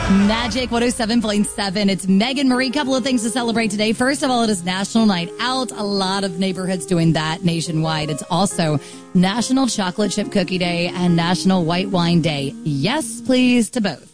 Magic 107.7. It's Megan Marie. Couple of things to celebrate today. First of all, it is National Night Out. A lot of neighborhoods doing that nationwide. It's also National Chocolate Chip Cookie Day and National White Wine Day. Yes, please to both.